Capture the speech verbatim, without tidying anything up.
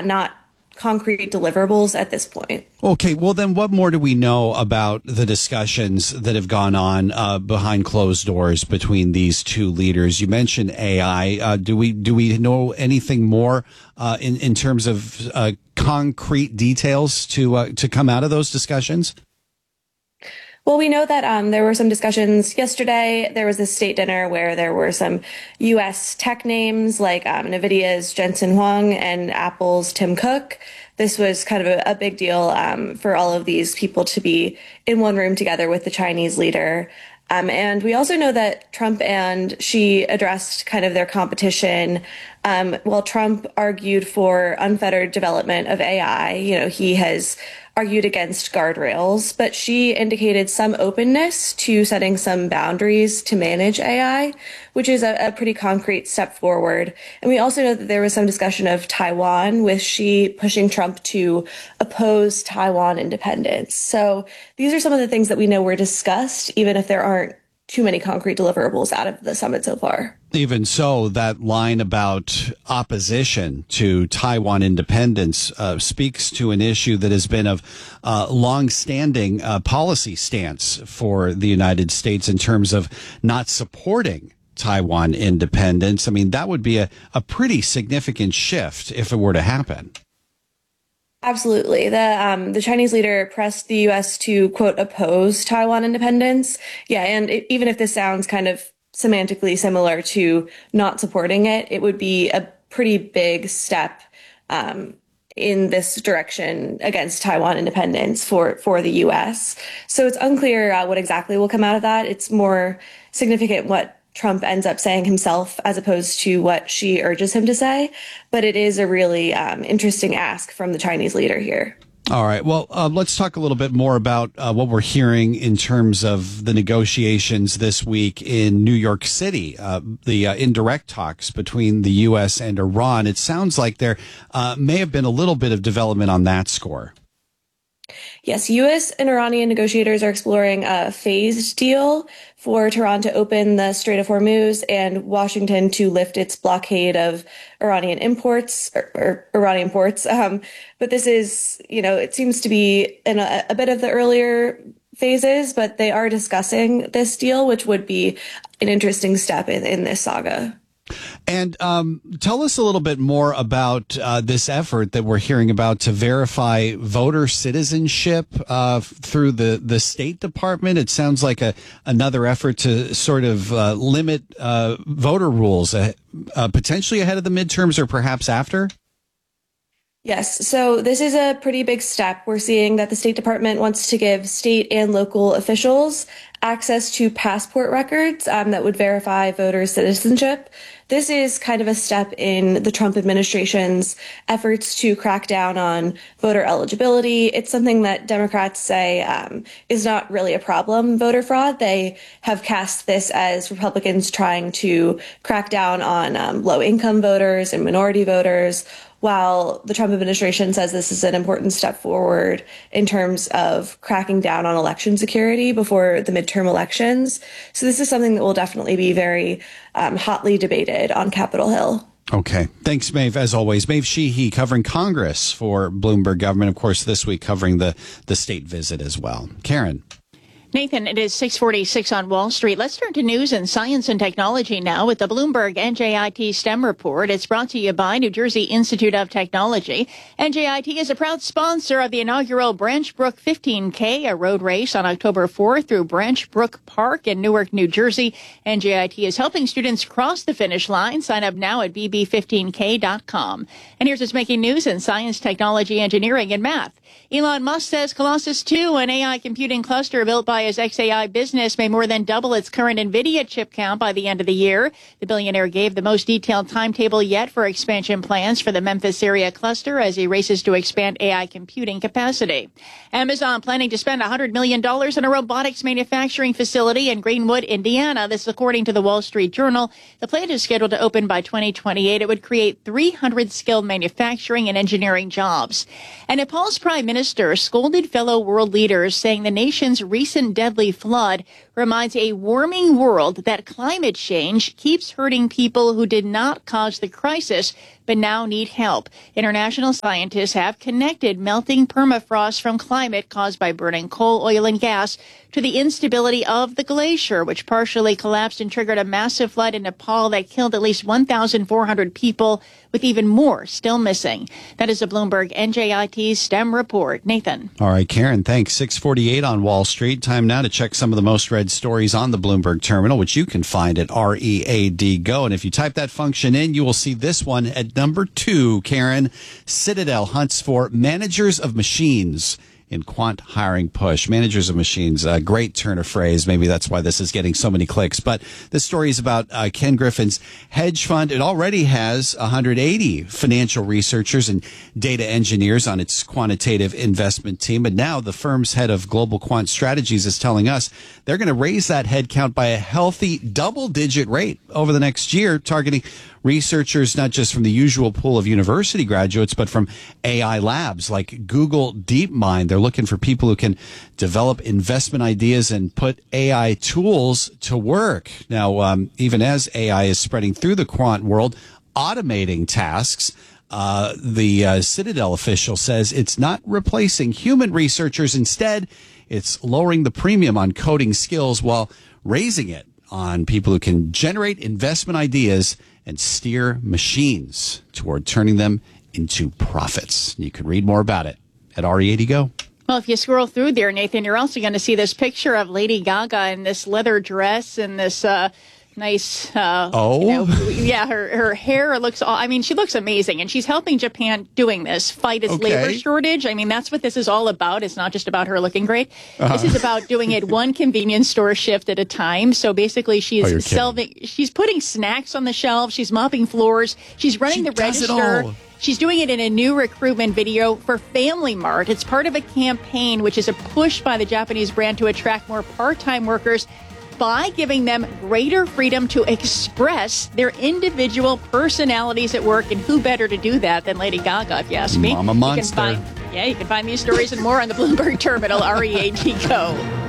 yeah, not concrete deliverables at this point. Okay, well then what more do we know about the discussions that have gone on uh, behind closed doors between these two leaders? You mentioned A I. Uh, do we do we know anything more uh, in in terms of uh, concrete details to uh, to come out of those discussions? Well, we know that um, there were some discussions yesterday. There was a state dinner where there were some U S tech names like um, NVIDIA's Jensen Huang and Apple's Tim Cook. This was kind of a, a big deal um, for all of these people to be in one room together with the Chinese leader. Um, and we also know that Trump and Xi addressed kind of their competition. Um, while Trump argued for unfettered development of A I, you know, he has argued against guardrails, but Xi indicated some openness to setting some boundaries to manage A I, which is a, a pretty concrete step forward. And we also know that there was some discussion of Taiwan, with Xi pushing Trump to oppose Taiwan independence. So these are some of the things that we know were discussed, even if there aren't too many concrete deliverables out of the summit so far. Even so, that line about opposition to Taiwan independence uh, speaks to an issue that has been of uh, long-standing uh, policy stance for the United States in terms of not supporting Taiwan independence. I mean, that would be a, a pretty significant shift if it were to happen. Absolutely. The um, the Chinese leader pressed the U S to, quote, oppose Taiwan independence. Yeah, and it, even if this sounds kind of semantically similar to not supporting it, it would be a pretty big step um, in this direction against Taiwan independence for, for the U S. So it's unclear uh, what exactly will come out of that. It's more significant what Trump ends up saying himself as opposed to what Xi urges him to say. But it is a really um, interesting ask from the Chinese leader here. All right. Well, uh, let's talk a little bit more about uh, what we're hearing in terms of the negotiations this week in New York City, uh, the uh, indirect talks between the U S and Iran. It sounds like there uh, may have been a little bit of development on that score. Yes, U S and Iranian negotiators are exploring a phased deal for Tehran to open the Strait of Hormuz and Washington to lift its blockade of Iranian imports or, or Iranian ports. Um, but this is, you know, it seems to be in a, a bit of the earlier phases, but they are discussing this deal, which would be an interesting step in, in this saga. And um, tell us a little bit more about uh, this effort that we're hearing about to verify voter citizenship uh, through the, the State Department. It sounds like a another effort to sort of uh, limit uh, voter rules, uh, uh, potentially ahead of the midterms or perhaps after. Yes, so this is a pretty big step. We're seeing that the State Department wants to give state and local officials access to passport records um, that would verify voter citizenship. This is kind of a step in the Trump administration's efforts to crack down on voter eligibility. It's something that Democrats say um, is not really a problem, voter fraud. They have cast this as Republicans trying to crack down on um, low-income voters and minority voters, while the Trump administration says this is an important step forward in terms of cracking down on election security before the midterm elections. So this is something that will definitely be very um, hotly debated on Capitol Hill. Okay. Thanks, Maeve, as always. Maeve Sheehy covering Congress for Bloomberg Government, of course, this week covering the, the state visit as well. Karen. Nathan, it is six forty-six on Wall Street. Let's turn to news and science and technology now with the Bloomberg N J I T STEM report. It's brought to you by New Jersey Institute of Technology. N J I T is a proud sponsor of the inaugural Branch Brook fifteen K, a road race on October fourth through Branch Brook Park in Newark, New Jersey. N J I T is helping students cross the finish line. Sign up now at b b fifteen k dot com. And here's what's making news in science, technology, engineering, and math. Elon Musk says Colossus two, an A I computing cluster built by his X A I business, may more than double its current NVIDIA chip count by the end of the year. The billionaire gave the most detailed timetable yet for expansion plans for the Memphis area cluster as he races to expand A I computing capacity. Amazon planning to spend one hundred million dollars in a robotics manufacturing facility in Greenwood, Indiana. This according to the Wall Street Journal. The plant is scheduled to open by twenty twenty-eight. It would create three hundred skilled manufacturing and engineering jobs. And Nepal's prime minister scolded fellow world leaders, saying the nation's recent deadly flood reminds a warming world that climate change keeps hurting people who did not cause the crisis, but now need help. International scientists have connected melting permafrost from climate caused by burning coal, oil, and gas to the instability of the glacier, which partially collapsed and triggered a massive flood in Nepal that killed at least one thousand four hundred people, with even more still missing. That is a Bloomberg N J I T STEM report. Nathan. All right, Karen, thanks. six forty-eight on Wall Street. Time now to check some of the most read stories on the Bloomberg terminal, which you can find at R E A D Go. And if you type that function in, you will see this one at number two, Karen. Citadel hunts for managers of machines in quant hiring push. Managers of machines, a great turn of phrase. Maybe that's why this is getting so many clicks. But this story is about uh, Ken Griffin's hedge fund. It already has one hundred eighty financial researchers and data engineers on its quantitative investment team. And now the firm's head of global quant strategies is telling us they're going to raise that head count by a healthy double-digit rate over the next year, targeting researchers not just from the usual pool of university graduates, but from A I labs like Google DeepMind. They're looking for people who can develop investment ideas and put A I tools to work. Now, um, even as A I is spreading through the quant world, automating tasks, uh, the uh, Citadel official says it's not replacing human researchers. Instead, it's lowering the premium on coding skills while raising it on people who can generate investment ideas and steer machines toward turning them into profits. You can read more about it at R E A D Go. Well, if you scroll through there, Nathan, you're also going to see this picture of Lady Gaga in this leather dress and this uh, nice, uh, oh, you know, yeah, her, her hair looks, all, I mean, she looks amazing. And she's helping Japan doing this, fight its okay. labor shortage. I mean, that's what this is all about. It's not just about her looking great. Uh-huh. This is about doing it one convenience store shift at a time. So basically, she's oh, selling, she's putting snacks on the shelves. She's mopping floors. She's running she the does register. It all. She's doing it in a new recruitment video for Family Mart. It's part of a campaign, which is a push by the Japanese brand to attract more part-time workers by giving them greater freedom to express their individual personalities at work. And who better to do that than Lady Gaga, if you ask me? Mama Monster. You can find, yeah, you can find these stories and more on the Bloomberg Terminal, R E A D Go.